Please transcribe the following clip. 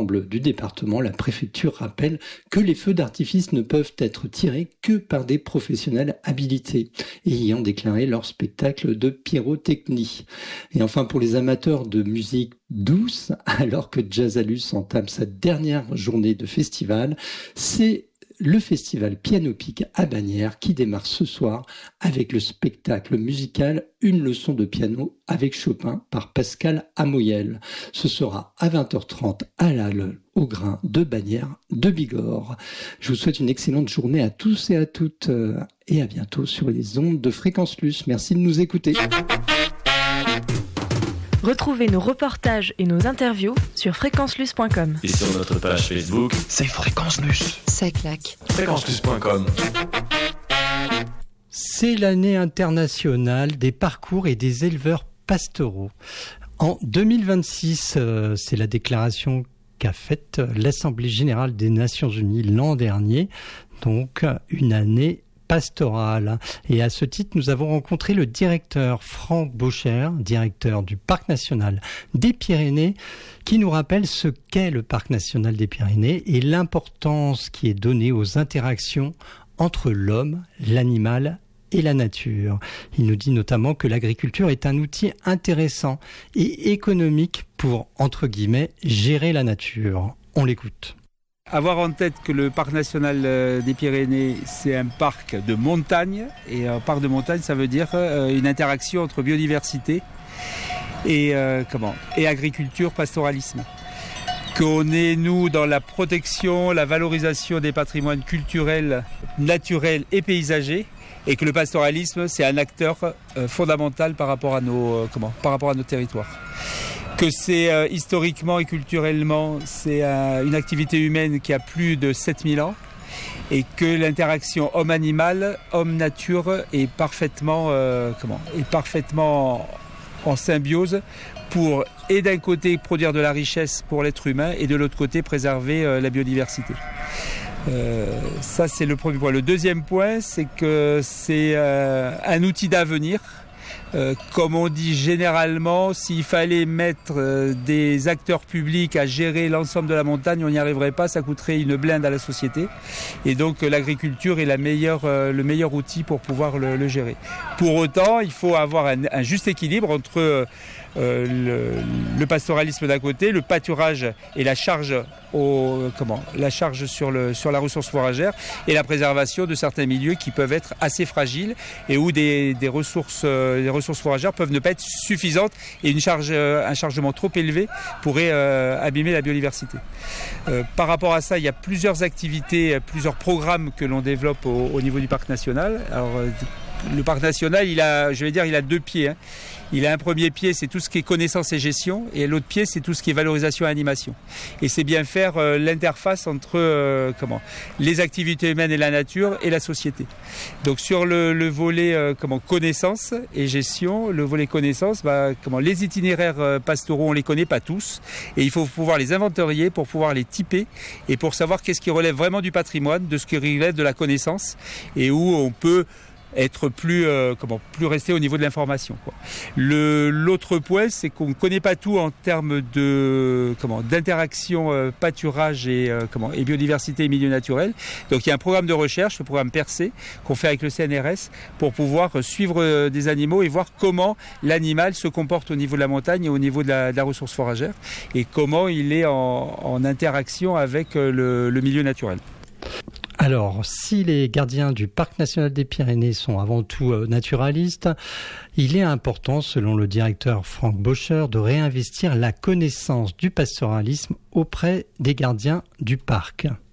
l'ensemble du département, la préfecture rappelle que les feux d'artifice ne peuvent être tirés que par des professionnels habilités et ayant déclaré leur spectacle de pyrotechnie. Et enfin, pour les amateurs de musique douce, alors que Jazzalus entame sa dernière journée de festival, c'est le festival Piano Pic à Bagnères qui démarre ce soir avec le spectacle musical Une leçon de piano avec Chopin par Pascal Amoyel. Ce sera à 20h30 à la Halle au Grain de Bagnères de Bigorre. Je vous souhaite une excellente journée à tous et à toutes et à bientôt sur les ondes de Fréquence Luce. Merci de nous écouter. Retrouvez nos reportages et nos interviews sur fréquenceluce.com. Et sur notre page Facebook, c'est Fréquence Luce. Ça claque. Fréquenceluce.com. C'est l'année internationale des parcours et des éleveurs pastoraux. En 2026, c'est la déclaration qu'a faite l'Assemblée générale des Nations unies l'an dernier, donc une année pastorale. Et à ce titre, nous avons rencontré le directeur Franck Bocher, directeur du Parc national des Pyrénées, qui nous rappelle ce qu'est le Parc national des Pyrénées et l'importance qui est donnée aux interactions entre l'homme, l'animal et la nature. Il nous dit notamment que l'agriculture est un outil intéressant et économique pour, entre guillemets, gérer la nature. On l'écoute. Avoir en tête que le parc national des Pyrénées, c'est un parc de montagne. Et un parc de montagne, ça veut dire une interaction entre biodiversité et agriculture, pastoralisme. Qu'on est, nous, dans la protection, la valorisation des patrimoines culturels, naturels et paysagers. Et que le pastoralisme, c'est un acteur fondamental par rapport à nos territoires. Que c'est historiquement et culturellement, c'est une activité humaine qui a plus de 7000 ans et que l'interaction homme-animal, homme-nature est parfaitement en symbiose pour, et d'un côté, produire de la richesse pour l'être humain et de l'autre côté, préserver la biodiversité. Ça, c'est le premier point. Le deuxième point, c'est que c'est un outil d'avenir. Comme on dit généralement, s'il fallait mettre des acteurs publics à gérer l'ensemble de la montagne, on n'y arriverait pas, ça coûterait une blinde à la société. Et donc l'agriculture est le meilleur outil pour pouvoir le gérer. Pour autant, il faut avoir un juste équilibre entre le pastoralisme d'un côté, le pâturage et la charge sur la ressource fourragère et la préservation de certains milieux qui peuvent être assez fragiles et où des ressources fourragères peuvent ne pas être suffisantes et un chargement trop élevé pourrait abîmer la biodiversité. Par rapport à ça, il y a plusieurs activités, plusieurs programmes que l'on développe au niveau du parc national. Alors, le parc national, il a deux pieds. Il a un premier pied, c'est tout ce qui est connaissance et gestion, et l'autre pied, c'est tout ce qui est valorisation et animation. Et c'est bien faire l'interface entre les activités humaines et la nature et la société. Donc sur le volet connaissance et gestion, le volet connaissance, les itinéraires pastoraux, on les connaît pas tous, et il faut pouvoir les inventorier pour pouvoir les typer et pour savoir qu'est-ce qui relève vraiment du patrimoine, de ce qui relève de la connaissance, et où on peut être plus resté au niveau de l'information, quoi. L'autre point, c'est qu'on ne connaît pas tout en termes d'interaction pâturage et biodiversité et milieu naturel. Donc il y a un programme de recherche, le programme PERCE, qu'on fait avec le CNRS pour pouvoir suivre des animaux et voir comment l'animal se comporte au niveau de la montagne et au niveau de la ressource fourragère et comment il est en interaction avec le milieu naturel. Alors, si les gardiens du Parc national des Pyrénées sont avant tout naturalistes, il est important, selon le directeur Franck Bocher, de réinvestir la connaissance du pastoralisme auprès des gardiens du parc.